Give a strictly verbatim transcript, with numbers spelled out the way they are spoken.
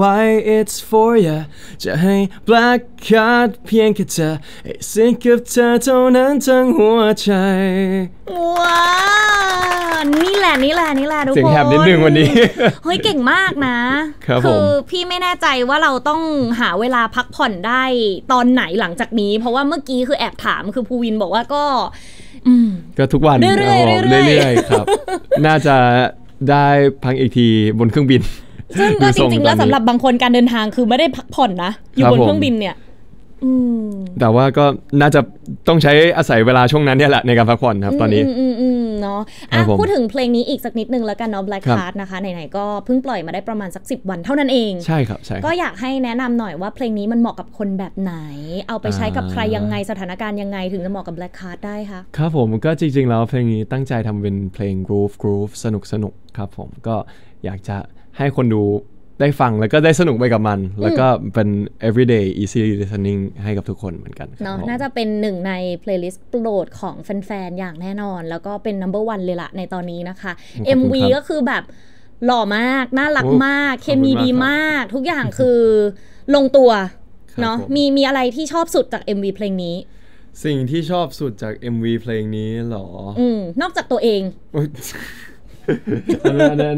Why it's for ya จะให้ black card เพียงแค่เธอให้สิ่งกับเธอเท่านั้นทั้งหัวใจว้าวนี่แหละนี่แหละนี่แหละทุกคนเสียงแหบนิดนึงวันนี้เฮ้ยเก่งมากนะครับคือพี่ไม่แน่ใจว่าเราต้องหาเวลาพักผ่อนได้ตอนไหนหลังจากนี้เพราะว่าเมื่อกี้คือแอบถามคือภูวินบอกว่าก็ก็ทุกวันเรื่อยๆเรื่อยๆครับน่าจะได้พักอีกทีบนเครื่องบินซึ่งก็จริงๆแล้วสำหรับบางคนการเดินทางคือไม่ได้พักผ่อนนะอยู่บนเครื่องบินเนี่ยแต่ว่าก็น่าจะต้องใช้อาศัยเวลาช่วงนั้นเนี่ยแหละในการพักผ่อนครับตอนนี้เนาะพูดถึงเพลงนี้อีกสักนิดนึงแล้วกันเนาะ Black Card นะคะไหนๆก็เพิ่งปล่อยมาได้ประมาณสักสิบวันเท่านั้นเองใช่ครับใช่ก็อยากให้แนะนำหน่อยว่าเพลงนี้มันเหมาะกับคนแบบไหนเอาไปใช้กับใครยังไงสถานการณ์ยังไงถึงจะเหมาะกับ Black Card ได้คะครับผมก็จริงๆแล้วเพลงนี้ตั้งใจทำเป็นเพลง groove groove สนุกสนุกครับผมก็อยากจะให้คนดูได้ฟังแล้วก็ได้สนุกไปกับมันแล้วก็เป็น everyday easy listening ให้กับทุกคนเหมือนกันเนาะน่าจะเป็นหนึ่งใน playlist โปรดของแฟนๆอย่างแน่นอนแล้วก็เป็น number one เลยละในตอนนี้นะคะ เอ็ม วี ก็คือแบบหล่อมากน่ารักมากเคมีดีมากทุกอย่างคือลงตัวเนาะมีมีอะไรที่ชอบสุดจาก เอ็ม วี เพลงนี้สิ่งที่ชอบสุดจาก เอ็ม วี เพลงนี้หรออืมนอกจากตัวเอง